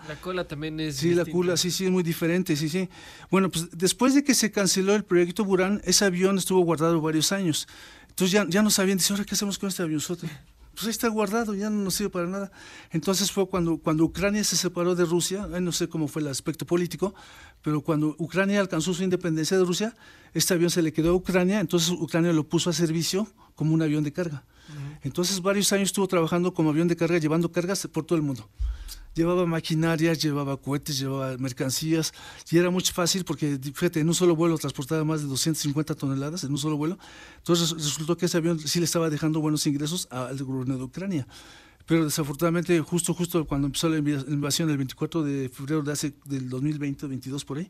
La cola también es Sí, distinta. la cola, sí, es muy diferente, sí, sí. Bueno, pues después de que se canceló el proyecto Buran, ese avión estuvo guardado varios años. Entonces ya no sabían, dice, ¿ahora qué hacemos con este avionzote? Pues ahí está guardado, ya no nos sirve para nada. Entonces fue cuando Ucrania se separó de Rusia, no sé cómo fue el aspecto político, pero cuando Ucrania alcanzó su independencia de Rusia, este avión se le quedó a Ucrania, entonces Ucrania lo puso a servicio como un avión de carga. Entonces varios años estuvo trabajando como avión de carga, llevando cargas por todo el mundo. Llevaba maquinarias, llevaba cohetes, llevaba mercancías, y era muy fácil porque, fíjate, en un solo vuelo transportaba más de 250 toneladas, en un solo vuelo. Entonces resultó que ese avión sí le estaba dejando buenos ingresos al gobierno de Ucrania. Pero desafortunadamente, justo cuando empezó la invasión, el 24 de febrero del 2020-22 por ahí,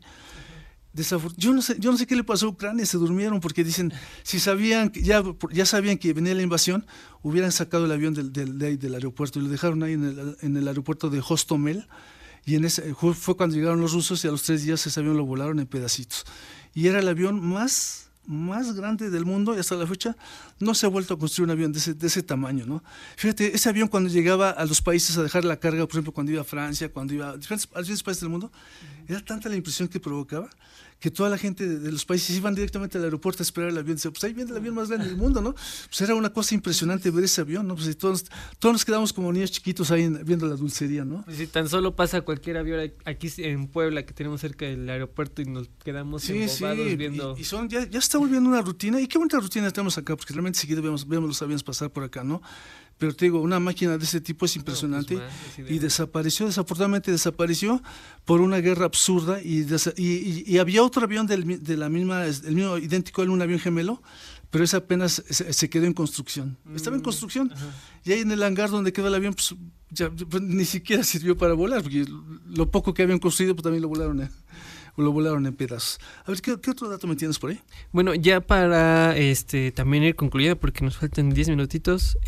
yo no sé qué le pasó a Ucrania, se durmieron porque dicen, si sabían, ya sabían que venía la invasión, hubieran sacado el avión del aeropuerto y lo dejaron ahí en el aeropuerto de Hostomel, y fue cuando llegaron los rusos y a los 3 días ese avión lo volaron en pedacitos. Y era el avión más grande del mundo, y hasta la fecha no se ha vuelto a construir un avión de ese tamaño, ¿no? Fíjate, ese avión cuando llegaba a los países a dejar la carga, por ejemplo, cuando iba a Francia, cuando iba a diferentes países del mundo, era tanta la impresión que provocaba que toda la gente de los países iban directamente al aeropuerto a esperar el avión. Decía, pues ahí viene el avión más grande del mundo, ¿no? Pues era una cosa impresionante ver ese avión, ¿no? Pues todos nos quedamos como niños chiquitos ahí viendo la dulcería, ¿no? Pues si tan solo pasa cualquier avión aquí en Puebla, que tenemos cerca del aeropuerto, y nos quedamos embobados viendo. Y ya está volviendo una rutina, y qué bonita rutina tenemos acá, porque realmente seguido vemos los aviones pasar por acá, ¿no? Pero te digo, una máquina de ese tipo es impresionante, y desafortunadamente desapareció por una guerra absurda, y había otro avión el mismo idéntico, un avión gemelo, pero ese apenas se quedó en construcción. Estaba en construcción, y ahí en el hangar donde quedó el avión, pues ni siquiera sirvió para volar, porque lo poco que habían construido, pues también lo volaron en pedazos. A ver, ¿qué otro dato me tienes por ahí? Bueno, ya para también ir concluyendo, porque nos faltan 10 minutitos,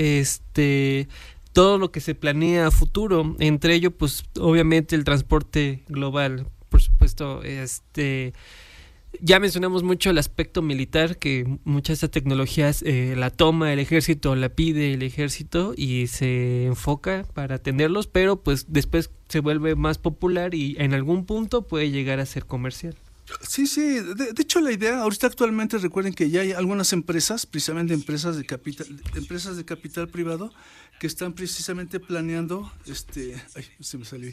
todo lo que se planea a futuro, entre ello, pues obviamente el transporte global, por supuesto, ya mencionamos mucho el aspecto militar, que muchas de estas tecnologías la toma el ejército, la pide el ejército y se enfoca para atenderlos, pero pues después se vuelve más popular y en algún punto puede llegar a ser comercial. Sí, de hecho la idea, ahorita actualmente recuerden que ya hay algunas empresas, precisamente empresas de capital privado, que están precisamente planeando, se me salió,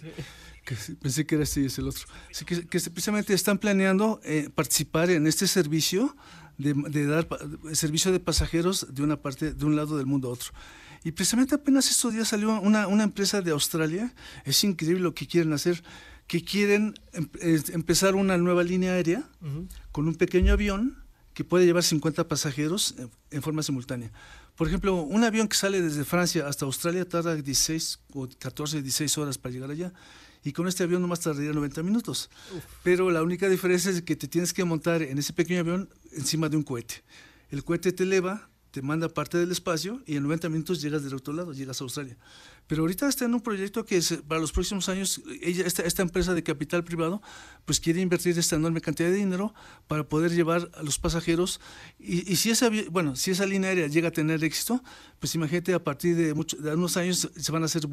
pensé que era este y es el otro, que precisamente están planeando participar en este servicio de dar servicio de pasajeros de un lado del mundo a otro. Y precisamente apenas estos días salió una empresa de Australia, es increíble lo que quieren hacer, que quieren empezar una nueva línea aérea con un pequeño avión que puede llevar 50 pasajeros en forma simultánea. Por ejemplo, un avión que sale desde Francia hasta Australia tarda 16 o 14, 16 horas para llegar allá, y con este avión nomás tardaría 90 minutos. Pero la única diferencia es que te tienes que montar en ese pequeño avión encima de un cohete. El cohete te eleva, te manda parte del espacio, y en 90 minutos llegas del otro lado, llegas a Australia. Pero ahorita está en un proyecto que para los próximos años, esta empresa de capital privado, pues quiere invertir esta enorme cantidad de dinero para poder llevar a los pasajeros, y si esa línea aérea llega a tener éxito, pues imagínate, a partir de unos años se van a hacer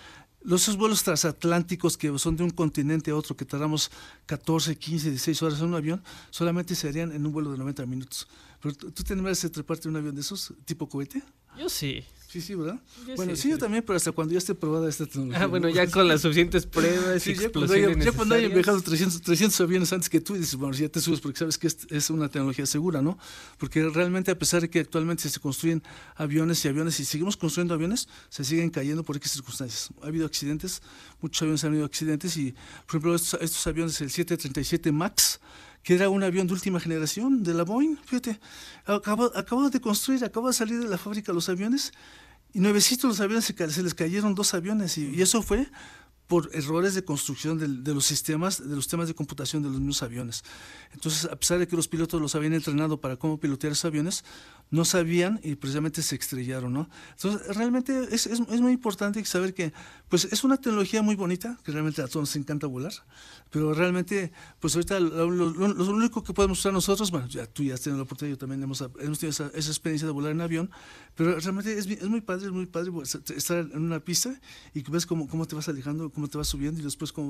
esos vuelos transatlánticos que son de un continente a otro, que tardamos 14, 15, 16 horas en un avión, solamente se harían en un vuelo de 90 minutos. Pero ¿tú te animas a treparte en un avión de esos, tipo cohete? Yo sí. Sí, ¿verdad? Yo también, pero hasta cuando ya esté probada esta tecnología. Bueno, ya con las suficientes pruebas y explosiones ya cuando hayan viajado 300 aviones antes que tú, y dices, bueno, ya te subes porque sabes que es una tecnología segura, ¿no? Porque realmente, a pesar de que actualmente se construyen aviones y seguimos construyendo aviones, se siguen cayendo por X circunstancias. Ha habido accidentes, muchos aviones han habido accidentes, y por ejemplo estos aviones, el 737 MAX, que era un avión de última generación de la Boeing, fíjate, acababa de salir de la fábrica los aviones, y nuevecitos los aviones se les cayeron 2 aviones, y eso fue por errores de construcción de los sistemas de computación de los mismos aviones. Entonces, a pesar de que los pilotos los habían entrenado para cómo pilotear esos aviones, no sabían y precisamente se estrellaron, ¿no? Entonces, realmente es muy importante saber que pues es una tecnología muy bonita, que realmente a todos nos encanta volar, pero realmente, pues ahorita lo único que podemos usar nosotros, bueno, tú ya has tenido la oportunidad, yo también hemos tenido esa experiencia de volar en avión, pero realmente es muy padre estar en una pista y ves cómo te vas alejando, cómo te vas subiendo, y después cómo